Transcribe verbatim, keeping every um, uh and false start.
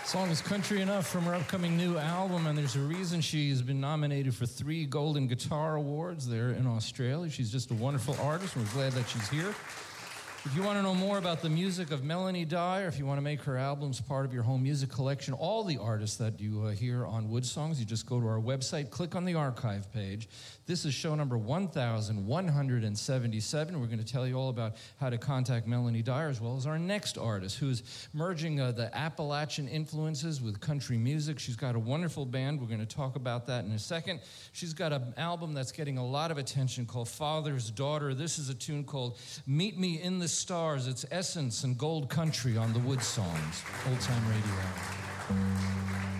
Song is Country Enough from her upcoming new album, and there's a reason she's been nominated for three Golden Guitar Awards there in Australia. She's just a wonderful artist, and we're glad that she's here. If you want to know more about the music of Melanie Dyer, if you want to make her albums part of your home music collection, all the artists that you uh, hear on Wood Songs, you just go to our website, click on the archive page. This is show number one thousand one hundred seventy-seven. We're going to tell you all about how to contact Melanie Dyer, as well as our next artist, who's merging uh, the Appalachian influences with country music. She's got a wonderful band. We're going to talk about that in a second. She's got an album that's getting a lot of attention called Father's Daughter. This is a tune called Meet Me in the Stars. It's Essence and Gold Country on the Wood Songs, Old Time Radio.